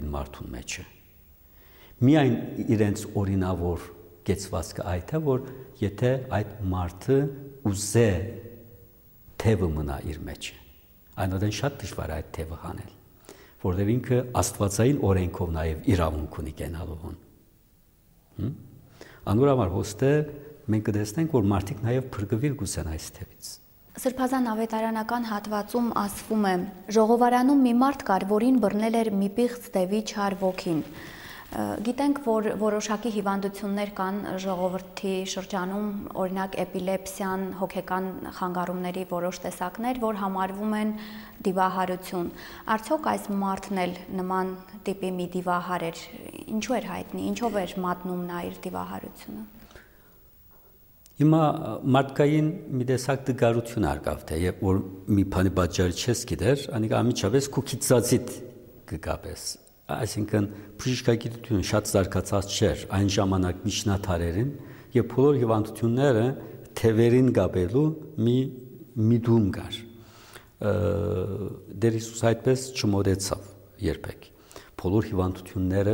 գտնվին մարդուն մեջը։ Միայն իրենց օրինավոր կեցվածքը այդ է, որ եթե այդ մարդը ուզե թևը մնա իր մեջը, այնուհետև շատ դժվար է այդ թևը հանել, որովհետև ինքը աստվածային օրենքով նաև իրավունք ունի կենալուհուն։ Անորոշ ոստե մենք կտեսնենք, որ մարդիկ նաև փրկվիր գուսեն այս թևից։ Սրբազան ավետարանական հատվածում ասվում է. ժողովարանում մի մարդ կար, որին բռնել էր մի պիղծ դևի չար ոգին։ Գիտենք, որ որոշակի հիվանդություններ կան ժողովրդի շրջանում, օրինակ էպիլեպսիան, հոգեկան խանգարումների որոշ տեսակներ, որ համարվում են դիվահարություն։ Արդյոք այս մարդն էլ նման տիպի մի դիվահար էր, ինչու էր հայտնի, ինչով էր մատնում նա իր դիվահարությունը։ Հիմա մարդկային մի տեսակ դգարություն արկավ թե, երբ որ մի բանի պատճառը չես գիտեր, անիկա ամիջապես քուքիծածիտ կգաբես։ Այսինքն բժշկագիտությունը շատ զարգացած չէր այն ժամանակ միջնադարերին, եւ բոլոր հիվանդությունները թևերին գաբելու մի միտում կար։ Դեր Հիսուս այդպես չմոդեցավ երբեք։ Բոլոր հիվանդությունները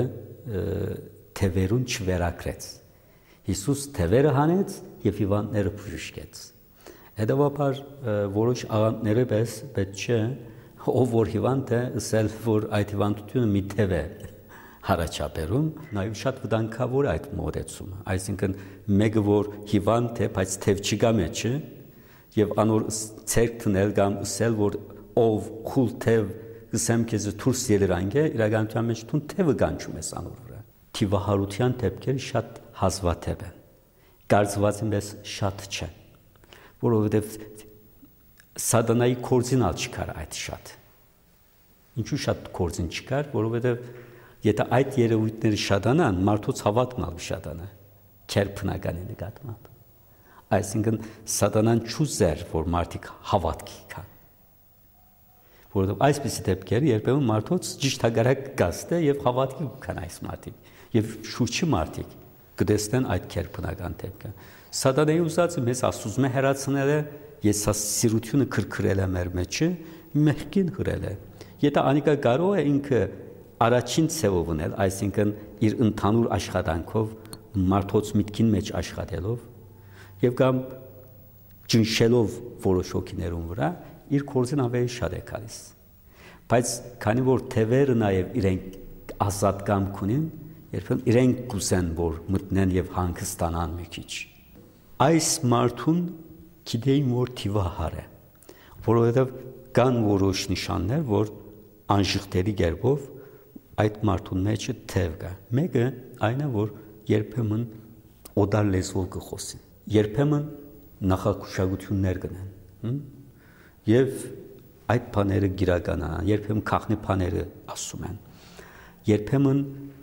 թևերուն չվերակրեց։ Հիսուս թևերը հանեց եւ հիվանդները բժշկեց։ Հետևաբար որոշ աղանդները պետք չէ ով որ հիվանդ է, ասել որ այդ հիվանդությունը մի թև է հարաճապերում, նաև շատ վտանգավոր այդ մոտեցումը։ Այսինքն մեկը որ հիվանդ է, բայց թև չկա մեջը, եւ անոր ցերկ տնել կամ ասել որ ով քուլ թև գսեմ քեզ դուրս ելրանք է, իրականության մեջ տուն թևը կանչում ես անոր վրա։ Թիվահարության դեպքերը շատ հազվադեպ են։ Կարծված եմ շատ չէ, որովհետեւ Սատանայի կորձինալ չկար այդ շատ։ Ինչու շատ կորձին չկար, որովհետև եթե այդ երևույթները շատանան, մարդուց հավատքն ալ շատանա, քերփնականի նկատմամբ։ Այսինքն Սատանան չուզեր, որ մարդիկ հավատքի կան։ Որովհետև այսպիսի դեպքերը երբեմն մարդուց ճիշտ հակառակ կգաստե եւ հավատքի կան այս մարդիկ, եւ շուրջի մարդիկ կտեսնեն այդ քերփնական դեպքը։ Սատանայի ուզածը մեզ ասում է հերացնել է եսասիրությունը քրքրել է մեր մեջը, մեղքին հրել է։ Եթե անիկա կարող է ինքը առաջին ցևով ունել, այսինքն իր ընդհանուր աշխատանքով մարդոց միտքին մեջ աշխատելով եւ կամ ճնշելով որոշ հոգիներուն վրա իր կորձին ավելի շատ է գալիս։ Բայց քանի որ թևերը նաեւ իրենք ազատ կամք ունին, երբեմն իրենք կուզեն որ մտնեն եւ հանգստանան մի քիչ։ Այս մարդուն գիտեին որ թիվահար է, որովհետև կան որոշ նշաններ, որ անժխտելի գերբով այդ մարդուն մեջը թև կա։ Մեկը այն է, որ երբեմն օդար լեզվով կխոսին, երբեմն նախակուշագություններ կնեն, եւ այդ բաները գիրականանան, երբեմն քաղնի բաները ասում են, երբեմն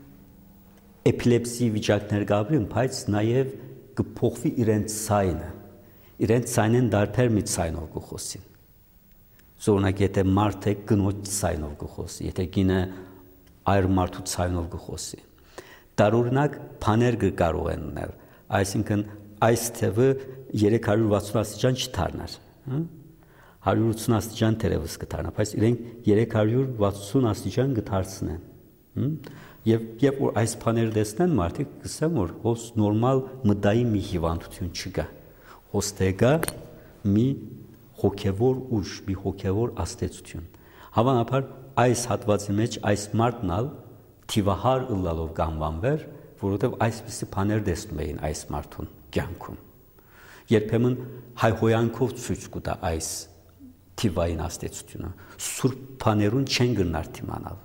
էպիլեպսի վիճակներ գաբրին, բայց նաեւ կփոխվի իրենց ցայնը, իրենց ցայնեն դարբեր մի ցայնով կխոսին։ Զորնակ եթե մարդ է գնոջ ցայնով կխոսի, եթե գինը այր մարդու ցայնով կխոսի։ Տարօրինակ բաներ կարող են ունել, այսինքն այս թևը 360 աստիճան չդառնար, 180 աստիճան թերևս կդառնա, բայց իրենք 360 աստիճան կդարձնեն։ Եվ որ այս բաները տեսնեն մարդիկ կսեն որ հոս նորմալ մտային մի հիվանդություն չկա, հոստեգա մի հոգևոր ուժ, մի հոգևոր աստեցություն։ Հավանաբար այս հատվածի մեջ այս մարդն ալ թիվահար ըլլալով կանվանվեր, որովհետև այսպիսի բաներ տեսնում էին այս մարդուն կյանքում։ Երբեմն հայհոյանքով ցույց կտա այս թիվային աստեցությունը։ Սուրբ բաներուն չեն գնար թիմանալ,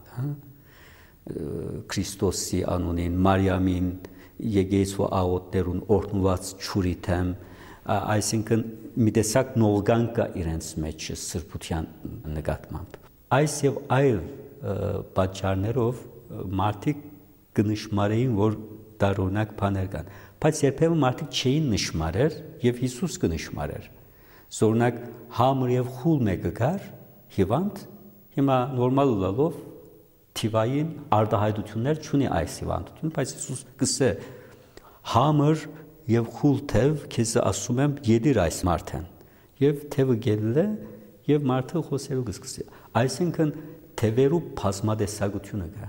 Քրիստոսի անունին, Մարիամին, Եգեյցու աղոտներուն օրհնված ճուրիթեմ, այսինքն մի տեսակ նողգան կա իրենց մեջ սրբության նկատմամբ։ Այս եւ այլ պատճառներով մարդիկ կնշմարեին, որ տարօրինակ բաներ կան, բայց երբեմն մարդիկ չէին նշմարեր եւ Հիսուս կնշմարեր։ Զորնակ համր եւ խուլ մեկը կար, հիվանդ, հիմա նորմալ լալով թիվային արտահայտություններ չունի այս հիվանդություն, բայց Հիսուս կսե համր եւ խուլ թև քեզ ասում եմ յեդիր այս մարդեն եւ թևը գելել է եւ մարդը խոսելու կսկսի այսինքն թևերու բազմադեսագությունը կա